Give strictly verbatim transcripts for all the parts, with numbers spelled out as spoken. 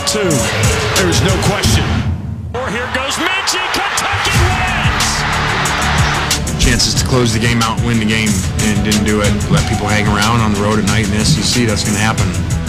two. There's no question. Or here goes Minchie. Kentucky wins. Chances to close the game out and win the game, and didn't do it. Let people hang around on the road at night in the S E C. That's going to happen.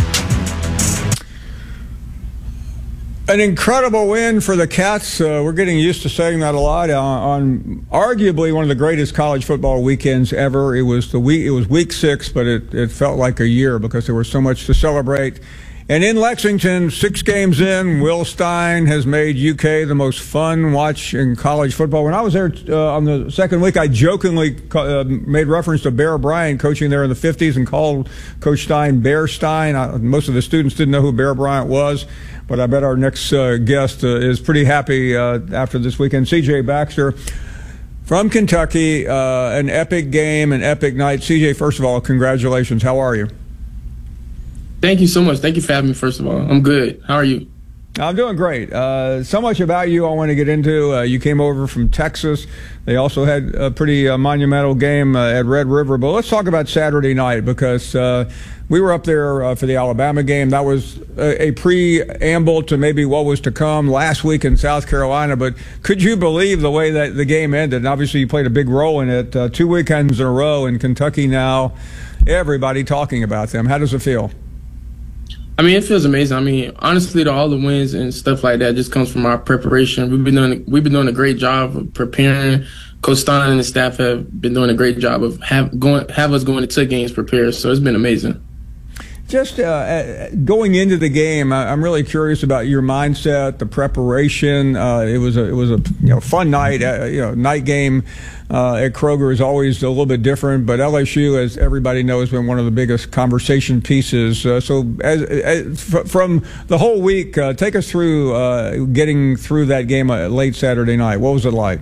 An incredible win for the Cats. Uh, we're getting used to saying that a lot on, on arguably one of the greatest college football weekends ever. It was the week. It was week six, but it, it felt like a year because there was so much to celebrate. And in Lexington, six games in, Will Stein has made U K the most fun watch in college football. When I was there uh, on the second week, I jokingly uh, made reference to Bear Bryant coaching there in the fifties and called Coach Stein Bear Stein. I, most of the students didn't know who Bear Bryant was, but I bet our next uh, guest uh, is pretty happy uh, after this weekend. C J Baxter from Kentucky, uh, an epic game, an epic night. C J, first of all, congratulations. How are you? Thank you so much. Thank you for having me, first of all. I'm good. How are you? I'm doing great. Uh, so much about you I want to get into. Uh, you came over from Texas. They also had a pretty uh, monumental game uh, at Red River. But let's talk about Saturday night because uh, we were up there uh, for the Alabama game. That was a, a preamble to maybe what was to come last week in South Carolina. But could you believe the way that the game ended? And obviously, you played a big role in it. Uh, two weekends in a row in Kentucky now. Everybody talking about them. How does it feel? I mean, it feels amazing. I mean, honestly, all the wins and stuff like that just comes from our preparation. We've been doing we've been doing a great job of preparing. Coach Stein and the staff have been doing a great job of have going have us going into games prepared. So it's been amazing. Just uh, going into the game, I'm really curious about your mindset, the preparation. Uh, it was a it was a you know fun night. Uh, you know, night game uh, at Kroger is always a little bit different, but L S U, as everybody knows, has been one of the biggest conversation pieces. Uh, so, as, as f- from the whole week, uh, take us through uh, getting through that game uh, late Saturday night. What was it like?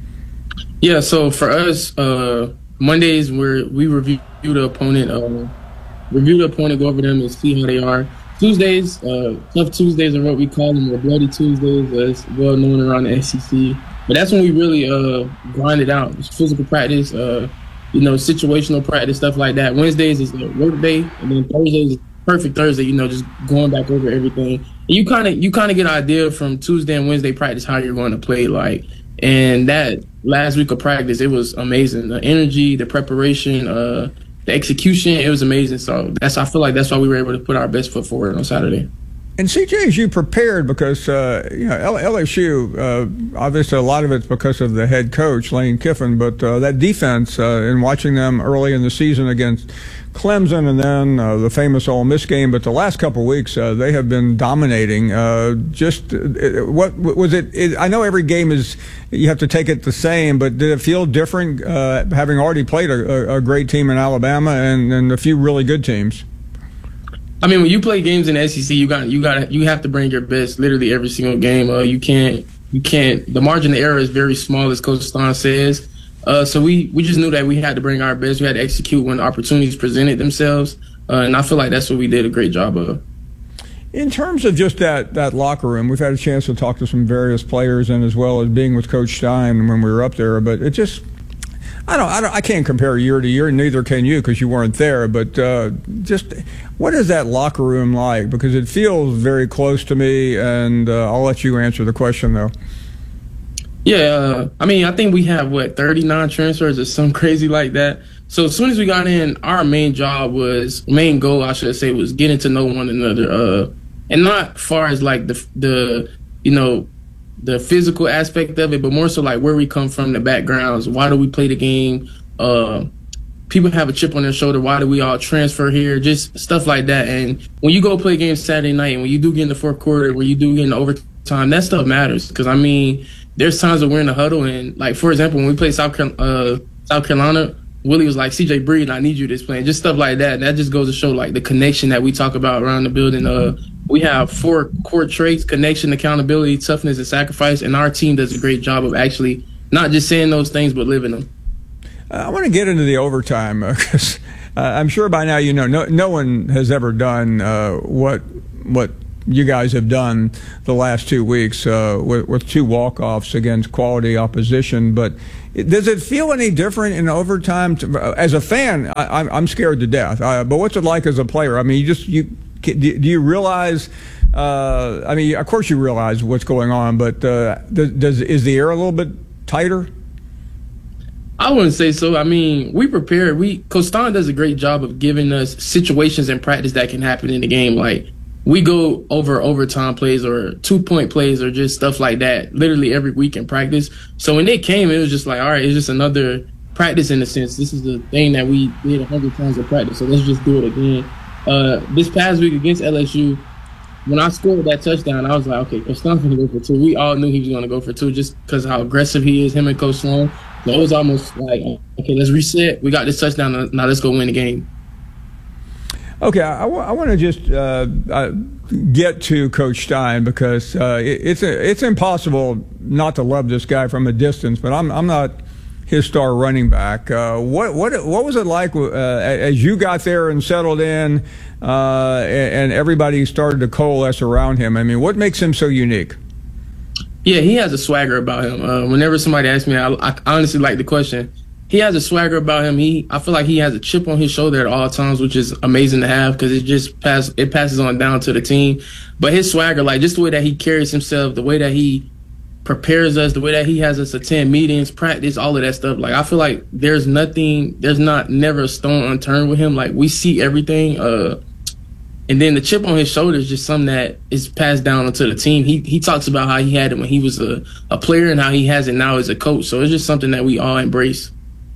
Yeah, so for us, uh, Mondays we we review the opponent. Uh, Review the opponent, go over them, and see how they are. Tuesdays, uh, tough Tuesdays are what we call them, or bloody Tuesdays, as well known around the S E C. But that's when we really uh, grind it out. It's physical practice, uh, you know, situational practice, stuff like that. Wednesdays is a work day, and then Thursdays is perfect Thursday. You know, just going back over everything. And you kind of you kind of get an idea from Tuesday and Wednesday practice how you're going to play. Like, and that last week of practice, it was amazing. The energy, the preparation. Uh, The execution, it was amazing. So that's I feel like that's why we were able to put our best foot forward on Saturday. And C J, as you prepared, because uh, you know L S U, uh, obviously a lot of it's because of the head coach Lane Kiffin, but uh, that defense uh, and watching them early in the season against Clemson and then uh, the famous Ole Miss game, but the last couple of weeks uh, they have been dominating. Uh, just uh, what was it, it? I know every game is you have to take it the same, but did it feel different uh, having already played a, a great team in Alabama and, and a few really good teams? I mean, when you play games in the S E C, you got you got you have to bring your best literally every single game. Uh, you can't you can't. The margin of error is very small, as Coach Stein says. Uh, so we, we just knew that we had to bring our best. We had to execute when opportunities presented themselves, uh, and I feel like that's what we did a great job of. In terms of just that, that locker room, we've had a chance to talk to some various players, and as well as being with Coach Stein when we were up there. But it just, I don't, I don't, I can't compare year to year. Neither can you because you weren't there. But uh, just, what is that locker room like? Because it feels very close to me, and uh, I'll let you answer the question though. Yeah, uh, I mean, I think we have, what, thirty-nine transfers or something crazy like that. So as soon as we got in, our main job was, main goal, I should say, was getting to know one another. Uh, and not far as, like, the, the, you know, the physical aspect of it, but more so, like, where we come from, the backgrounds. Why do we play the game? Uh, people have a chip on their shoulder. Why do we all transfer here? Just stuff like that. And when you go play games Saturday night, and when you do get in the fourth quarter, when you do get in the overtime, that stuff matters. Because, I mean, there's times that we're in the huddle, and, like, for example, when we played South, uh, South Carolina, Willie was like, C J Breed, I need you this playing. Just stuff like that. And that just goes to show, like, the connection that we talk about around the building. Uh, we have four core traits: connection, accountability, toughness, and sacrifice. And our team does a great job of actually not just saying those things, but living them. Uh, I want to get into the overtime because uh, uh, I'm sure by now you know no, no one has ever done uh, what what you guys have done the last two weeks uh, with, with two walk-offs against quality opposition. But it, does it feel any different in overtime? To, uh, as a fan, I, I'm scared to death. Uh, but what's it like as a player? I mean, you just you do you realize Uh, I mean, of course you realize what's going on, but uh, does, does is the air a little bit tighter? I wouldn't say so. I mean, we prepared. We Coach Stein does a great job of giving us situations in practice that can happen in the game. Like we go over overtime plays or two point plays or just stuff like that literally every week in practice. So when they came, it was just like, all right, it's just another practice in a sense. This is the thing that we did a hundred times in practice. So let's just do it again. Uh, this past week against L S U, when I scored that touchdown, I was like, okay, Coach Sloan's going to go for two. We all knew he was going to go for two just because how aggressive he is, him and Coach Sloan. So it was almost like, okay, let's reset. We got this touchdown. Now let's go win the game. Okay, I, I, I want to just uh, uh, get to Coach Stein because uh, it, it's a, it's impossible not to love this guy from a distance, but I'm I'm not his star running back. Uh, what what what was it like uh, as you got there and settled in, uh, and, and everybody started to coalesce around him? I mean, what makes him so unique? Yeah, he has a swagger about him. Uh, whenever somebody asks me, I, I honestly like the question. He has a swagger about him. He, I feel like he has a chip on his shoulder at all times, which is amazing to have because it just pass, it passes on down to the team. But his swagger, like just the way that he carries himself, the way that he prepares us, the way that he has us attend meetings, practice, all of that stuff. Like I feel like there's nothing, there's not never a stone unturned with him. Like we see everything. Uh, And then the chip on his shoulder is just something that is passed down onto the team. He he talks about how he had it when he was a, a player and how he has it now as a coach. So it's just something that we all embrace.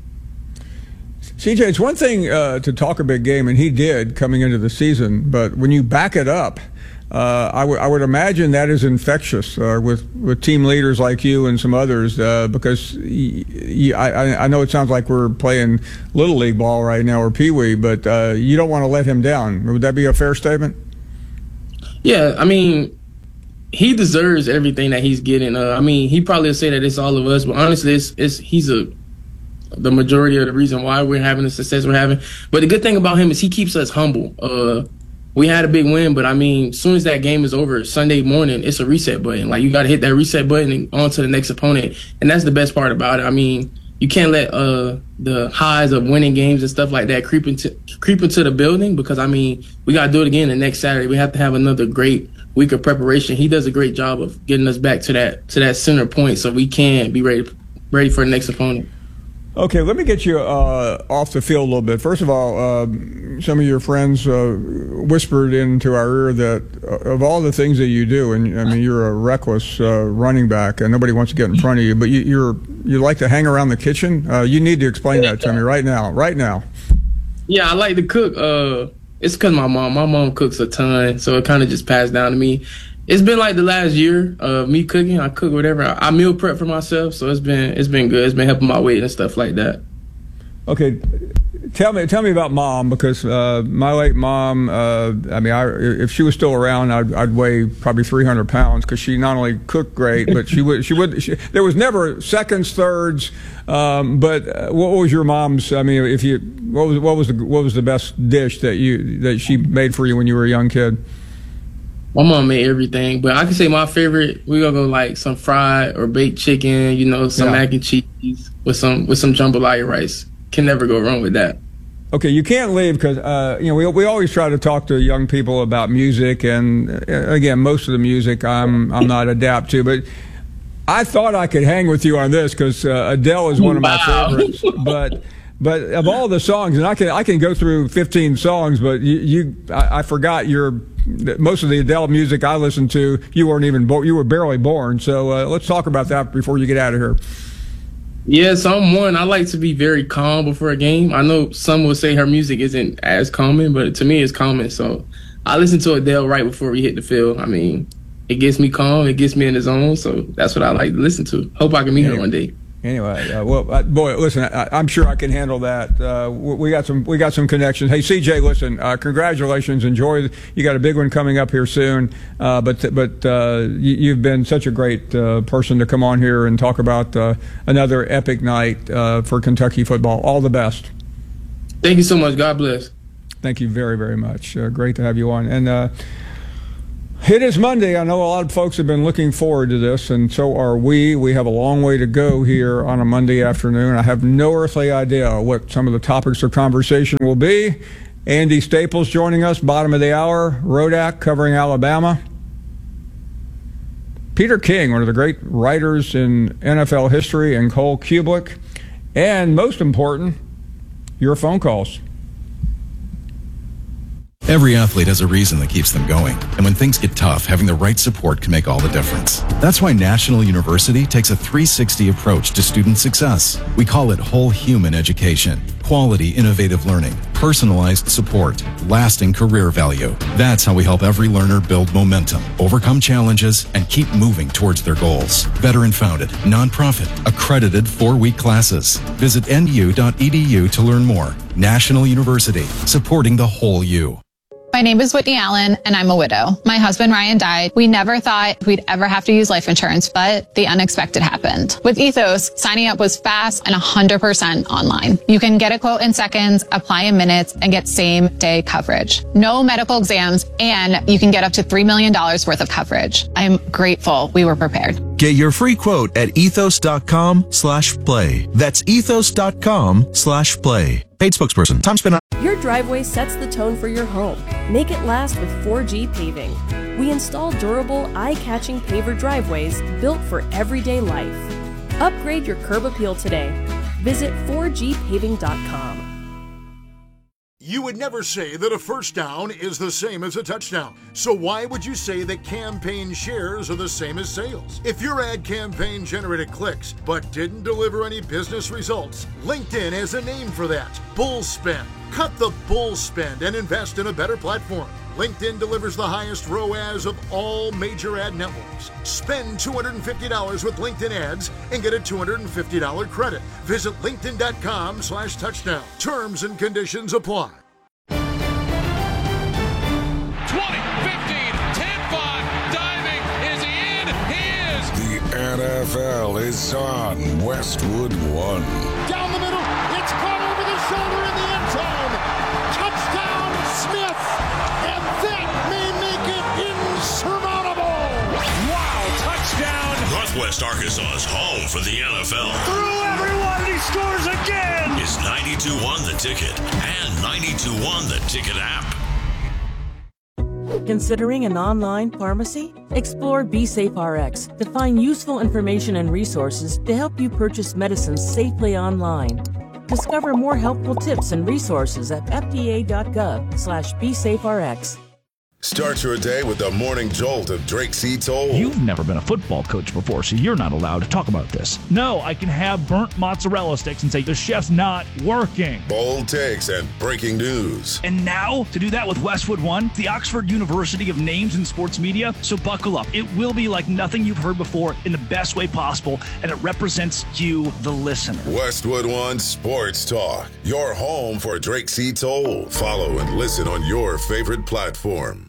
C J, it's one thing uh, to talk a big game, and he did coming into the season, but when you back it up, uh, I, w- I would imagine that is infectious uh, with, with team leaders like you and some others uh, because y- y- I, I know it sounds like we're playing Little League ball right now or Pee Wee, but uh, you don't want to let him down. Would that be a fair statement? Yeah, I mean, he deserves everything that he's getting. Uh, I mean, he probably will say that it's all of us, but honestly, it's, it's he's a the majority of the reason why we're having the success we're having. But the good thing about him is he keeps us humble. Uh, we had a big win, but I mean, as soon as that game is over Sunday morning, it's a reset button. Like you got to hit that reset button and on to the next opponent. And that's the best part about it. I mean, you can't let uh, the highs of winning games and stuff like that creep into creep into the building because I mean, we got to do it again the next Saturday. We have to have another great week of preparation. He does a great job of getting us back to that to that center point so we can be ready ready for the next opponent. Okay, let me get you uh, off the field a little bit. First of all, uh, some of your friends uh, whispered into our ear that uh, of all the things that you do, and I mean, you're a reckless uh, running back, and nobody wants to get in front of you, but you, you're you like to hang around the kitchen. Uh, you need to explain that to me right now, right now. Yeah, I like to cook. Uh, it's because my mom, my mom cooks a ton, so it kind of just passed down to me. It's been like the last year of me cooking. I cook whatever. I meal prep for myself, so it's been it's been good. It's been helping my weight and stuff like that. Okay, tell me tell me about Mom because uh, my late mom. Uh, I mean, I, if she was still around, I'd, I'd weigh probably three hundred pounds because she not only cooked great, but she would she would. She, there was never seconds, thirds. Um, but uh, what was your mom's? I mean, if you what was what was the what was the best dish that you that she made for you when you were a young kid? My mom made everything, but I can say my favorite, we're gonna go like some fried or baked chicken, you know, some yeah. mac and cheese with some with some jambalaya rice. Can never go wrong with that. Okay, you can't leave because uh, you know we we always try to talk to young people about music, and uh, again, most of the music I'm I'm not adapt to, but I thought I could hang with you on this because uh, Adele is one of my wow. favorites, but. But of all the songs, and I can I can go through fifteen songs, but you, you I, I forgot your most of the Adele music I listened to. You weren't even born; you were barely born. So uh, let's talk about that before you get out of here. Yeah, so I'm one. I like to be very calm before a game. I know some will say her music isn't as calming, but to me, it's calming. So I listen to Adele right before we hit the field. I mean, it gets me calm. It gets me in the zone. So that's what I like to listen to. Hope I can meet yeah. her one day. Anyway, uh, well, uh, boy, listen, I, I'm sure I can handle that. Uh, we got some, we got some connections. Hey, C J, listen, uh, congratulations. Enjoy. You got a big one coming up here soon. Uh, but, but uh, you, you've been such a great uh, person to come on here and talk about uh, another epic night uh, for Kentucky football. All the best. Thank you so much. God bless. Thank you very, very much. Uh, great to have you on. And uh, it is Monday. I know a lot of folks have been looking forward to this, and so are we. We have a long way to go here on a Monday afternoon. I have no earthly idea what some of the topics of conversation will be. Andy Staples joining us, bottom of the hour. Rodak covering Alabama. Peter King, one of the great writers in N F L history, and Cole Kubelik. And most important, your phone calls. Every athlete has a reason that keeps them going. And when things get tough, having the right support can make all the difference. That's why National University takes a three sixty approach to student success. We call it whole human education. Quality, innovative learning, personalized support, lasting career value. That's how we help every learner build momentum, overcome challenges, and keep moving towards their goals. Veteran-founded, nonprofit, accredited four-week classes. Visit N U dot E D U to learn more. National University, supporting the whole you. My name is Whitney Allen, and I'm a widow. My husband, Ryan, died. We never thought we'd ever have to use life insurance, but the unexpected happened. With Ethos, signing up was fast and one hundred percent online. You can get a quote in seconds, apply in minutes, and get same-day coverage. No medical exams, and you can get up to three million dollars worth of coverage. I'm grateful we were prepared. Get your free quote at ethos.com slash play. That's ethos.com slash play. Paid spokesperson. Time spent on... Your driveway sets the tone for your home. Make it last with four G Paving. We install durable, eye-catching paver driveways built for everyday life. Upgrade your curb appeal today. Visit four G paving dot com. You would never say that a first down is the same as a touchdown. So why would you say that campaign shares are the same as sales? If your ad campaign generated clicks but didn't deliver any business results, LinkedIn has a name for that: bull spend. Cut the bull spend and invest in a better platform. LinkedIn delivers the highest R O A S of all major ad networks. Spend two hundred fifty dollars with LinkedIn ads and get a two hundred fifty dollars credit. Visit linkedin.com slash touchdown. Terms and conditions apply. twenty, fifteen, ten, five, diving, is he in? He is! The N F L is on Westwood One. Down the middle, it's caught over the shoulder in the end zone. Touchdown, Smith! And that may make it insurmountable! Wow, touchdown! Northwest Arkansas's home for the N F L. Through everyone, he scores again! Is ninety-two one The Ticket and ninety-two one The Ticket app. Considering an online pharmacy? Explore BeSafeRx to find useful information and resources to help you purchase medicines safely online. Discover more helpful tips and resources at fda.gov slash BeSafeRx. Start your day with the morning jolt of Drake C. Toll. You've never been a football coach before, so you're not allowed to talk about this. No, I can have burnt mozzarella sticks and say the chef's not working. Bold takes and breaking news. And now, to do that with Westwood One, the Oxford University of Names in Sports Media. So buckle up. It will be like nothing you've heard before in the best way possible, and it represents you, the listener. Westwood One Sports Talk, your home for Drake C. Toll. Follow and listen on your favorite platform.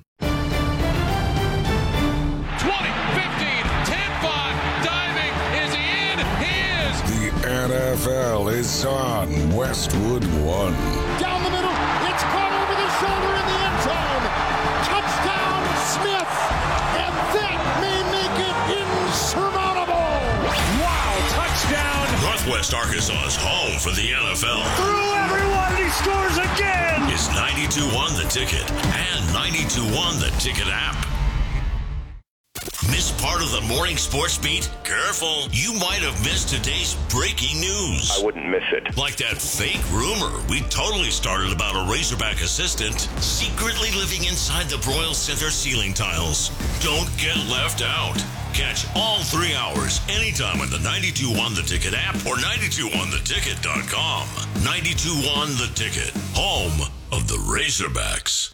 N F L is on Westwood One. Down the middle, it's caught over the shoulder in the end zone. Touchdown, Smith! And that may make it insurmountable! Wow, touchdown! Northwest Arkansas's home for the N F L. Through everyone, he scores again! Is ninety-two one The Ticket and ninety-two one The Ticket app. Miss part of the morning sports beat? Careful, you might have missed today's breaking news. I wouldn't miss it. Like that fake rumor we totally started about a Razorback assistant secretly living inside the Broyle Center ceiling tiles. Don't get left out. Catch all three hours anytime on the ninety-two one The Ticket app or ninety-two one the ticket dot com. ninety-two one The Ticket, home of the Razorbacks.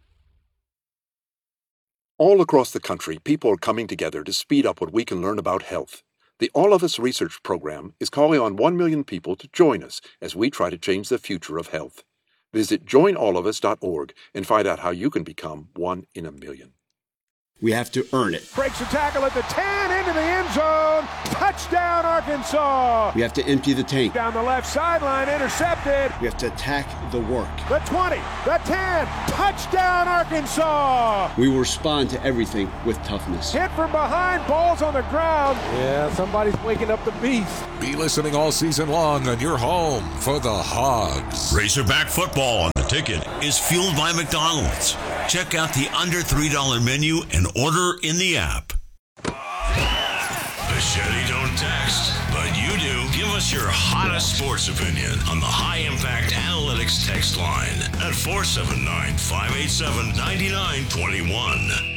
All across the country, people are coming together to speed up what we can learn about health. The All of Us Research Program is calling on one million people to join us as we try to change the future of health. Visit join all of us dot org and find out how you can become one in a million. We have to earn it. Breaks a tackle at the ten, into the end zone. Touchdown, Arkansas. We have to empty the tank. Down the left sideline, intercepted. We have to attack the work. The twenty, the ten, touchdown, Arkansas. We will respond to everything with toughness. Hit from behind, balls on the ground. Yeah, somebody's waking up the beast. Be listening all season long on your home for the Hogs. Razorback football on The Ticket is fueled by McDonald's. Check out the under three dollar menu and order in the app. Fischetti don't text, but you do. Give us your hottest sports opinion on the High Impact Analytics text line at four seven nine, five eight seven, nine nine two one.